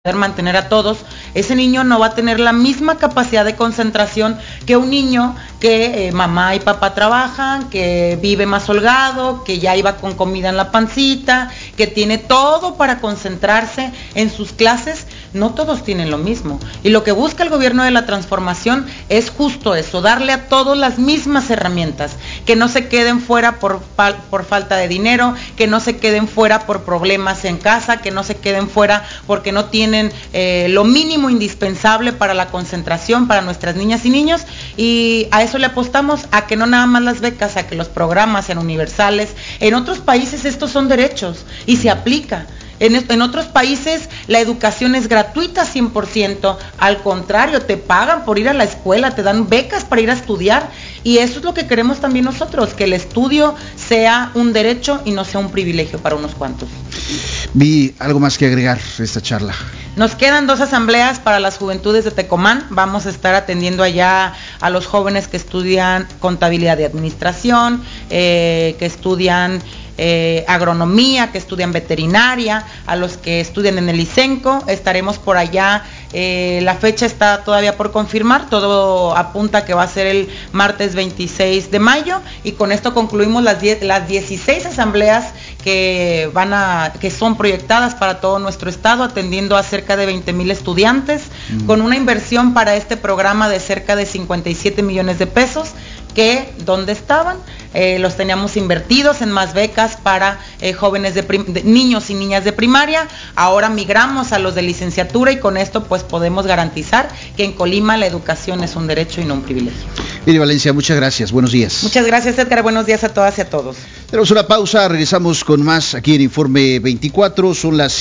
mantener a todos, ese niño no va a tener la misma capacidad de concentración que un niño que mamá y papá trabajan, que vive más holgado, que ya iba con comida en la pancita, que tiene todo para concentrarse en sus clases. No todos tienen lo mismo. Y lo que busca el gobierno de la transformación es justo eso, darle a todos las mismas herramientas, que no se queden fuera por falta de dinero, que no se queden fuera por problemas en casa, que no se queden fuera porque no tienen lo mínimo indispensable para la concentración para nuestras niñas y niños. Y a eso le apostamos, a que no nada más las becas, a que los programas sean universales. En otros países estos son derechos y se aplica. En otros países la educación es gratuita 100%, al contrario, te pagan por ir a la escuela, te dan becas para ir a estudiar, y eso es lo que queremos también nosotros, que el estudio sea un derecho y no sea un privilegio para unos cuantos. Vi algo más que agregar a esta charla. Nos quedan 2 asambleas para las juventudes de Tecomán. Vamos a estar atendiendo allá a los jóvenes que estudian contabilidad y administración, que estudian agronomía, que estudian veterinaria, a los que estudian en el ICENCO. Estaremos por allá. La fecha está todavía por confirmar, todo apunta que va a ser el martes 26 de mayo, y con esto concluimos las 16 asambleas que son proyectadas para todo nuestro estado, atendiendo a cerca de 20,000 estudiantes, con una inversión para este programa de cerca de 57 millones de pesos, que ¿dónde estaban? Los teníamos invertidos en más becas para jóvenes de niños y niñas de primaria. Ahora migramos a los de licenciatura, y con esto pues podemos garantizar que en Colima la educación es un derecho y no un privilegio. Miri Valencia, muchas gracias, buenos días. Muchas gracias, Edgar, buenos días a todas y a todos. Tenemos una pausa, regresamos con más aquí en Informe 24, son las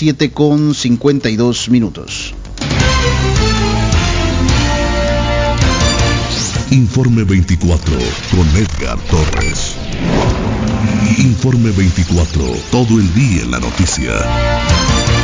7:52. Informe 24 con Edgar Torres. Informe 24, todo el día en la noticia.